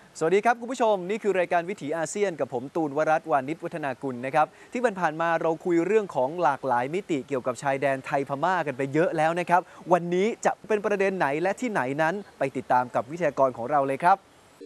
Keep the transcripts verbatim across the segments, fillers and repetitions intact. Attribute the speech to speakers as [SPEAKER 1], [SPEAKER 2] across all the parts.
[SPEAKER 1] สวัสดีครับคุณผู้ชมนี่คือรายการวิถีอาเซียนกับผมตูนวรัตน์วานิชวัฒนากุลนะครับที่ผ่านมาเราคุยเรื่องของหลากหลายมิติเกี่ยวกับชายแดนไทยพม่ากันไปเยอะแล้วนะครับวันนี้จะเป็นประเด็นไหนและที่ไหนนั้นไปติดตามกับวิทยากรของเราเลยครับ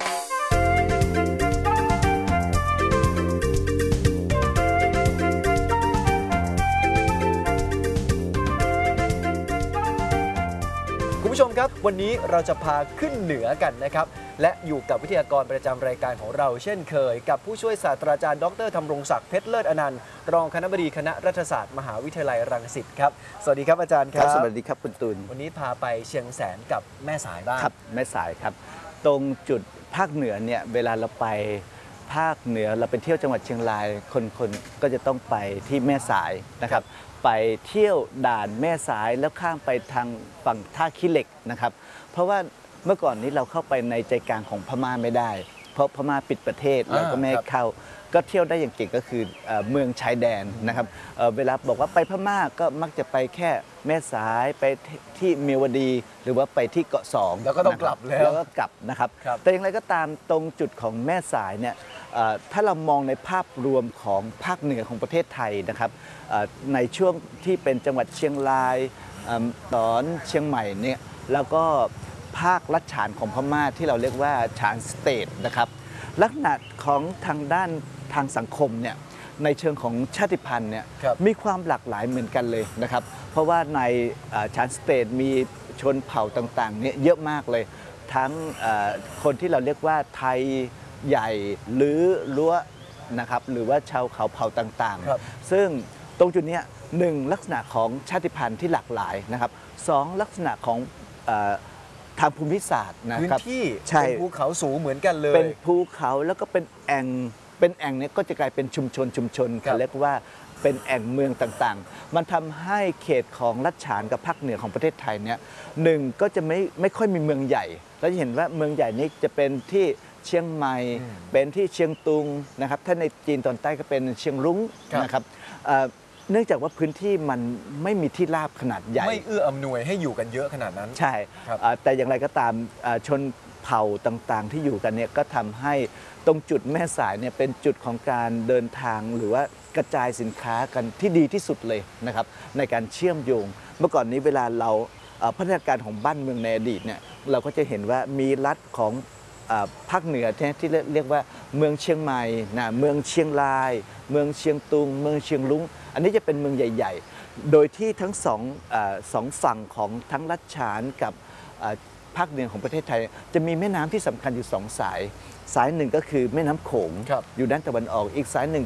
[SPEAKER 1] คุณผู้ชมครับวันนี้เราจะพาขึ้นเหนือกันนะครับและอยู่กับวิทยากรประจำรายการของเราเช่นเคยกับผู้ช่วยศาสตราจารย์ดรธำรงศักดิ์เพชรเลิศอนันต์รองคณบดีคณะรัฐศาสตร์มหาวิทยาลัยรังสิตครับสวัสดีครับอาจารย์ครับ
[SPEAKER 2] สวัสดีครับคุณตูน
[SPEAKER 1] วันนี้พาไปเชียงแสนกับแม่สายบ้าง
[SPEAKER 2] ครับแม่สายครับตรงจุดภาคเหนือเนี่ยเวลาเราไปภาคเหนือเราไปเที่ยวจังหวัดเชียงรายคนคนก็จะต้องไปที่แม่สายนะครับไปเที่ยวด่านแม่สายแล้วข้ามไปทางฝั่งท่าขี้เหล็กนะครับเพราะว่าเมื่อก่อนนี้เราเข้าไปในใจกลางของพม่าไม่ได้เพราะพม่าปิดประเทศเราก็ไม่ให้เข้าก็เที่ยวได้อย่างเก่งก็คือเมืองชายแดนนะครับ เ, เวลาบอกว่าไปพม่าก็มักจะไปแค่แม่สายไปที่เมียวดีหรือว่าไปที่เกาะสอง
[SPEAKER 1] แล้วก็ต้องกลับแล้ว
[SPEAKER 2] แล้วก็กลับนะครับแต่อย่างไรก็ตามตรงจุดของแม่สายเนี่ยถ้าเรามองในภาพรวมของภาคเหนือของประเทศไทยนะครับในช่วงที่เป็นจังหวัดเชียงรายตอนเชียงใหม่เนี่ยแล้วก็ภาคลัดฉานของพม่าที่เราเรียกว่าฉานสเตทนะครับลักษณะของทางด้านทางสังคมเนี่ยในเชิงของชาติพันธุ์เนี่ยมีความหลากหลายเหมือนกันเลยนะครับเพราะว่าในฉานสเตทมีชนเผ่าต่างๆเนี่ยเยอะมากเลยทั้งคนที่เราเรียกว่าไทยใหญ่หรือรั้วนะครับหรือว่าชาวเขาเผ่าต่างๆซึ่งตรงจุดนี้หนึ่งลักษณะของชาติพันธุ์ที่หลากหลายนะครับสองลักษณะของทางภูมิศาสตร์นะครับ
[SPEAKER 1] พื้นที่เป็นภูเขาสูงเหมือนกันเลย
[SPEAKER 2] เป็นภูเขาแล้วก็เป็นแอ่งเป็นแอ่งนี้ก็จะกลายเป็นชุมชนชุมชนเขาเรียกว่าเป็นแอ่งเมืองต่างๆมันทำให้เขตของลัดฉานกับภาคเหนือของประเทศไทยเนี่ยหนึ่งก็จะไม่ไม่ค่อยมีเมืองใหญ่แล้วจะเห็นว่าเมืองใหญ่นี้จะเป็นที่เชียงใหม่เป็นที่เชียงตุงนะครับถ้าในจีนตอนใต้ก็เป็นเชียงรุ้งนะครับเนื่องจากว่าพื้นที่มันไม่มีที่ราบขนาดใหญ่
[SPEAKER 1] ไม่เอื้ออำนวยให้อยู่กันเยอะขนาดนั้น
[SPEAKER 2] ใช่แต่อย่างไรก็ตามชนเผ่าต่างๆที่อยู่กันเนี่ยก็ทำให้ตรงจุดแม่สายเนี่ยเป็นจุดของการเดินทางหรือว่ากระจายสินค้ากันที่ดีที่สุดเลยนะครับในการเชื่อมโยงเมื่อก่อนนี้เวลาเราพัฒนาการของบ้านเมืองในอดีตเนี่ยเราก็จะเห็นว่ามีรัฐของภาคเหนือที่เรียกว่าเมืองเชียงใหม่นะเมืองเชียงราย เมืองเชียงตุงเมืองเชียงรุ้งอันนี้จะเป็นเมืองใหญ่ๆโดยที่ทั้งสองสองฝั่งของทั้งลัดฉานกับภาคเหนือของประเทศไทยจะมีแม่น้ำที่สำคัญอยู่สองสายสายหนึ่งก็คือแม่น้ำโขงอยู่ด้านตะวันออกอีกสายหนึ่ง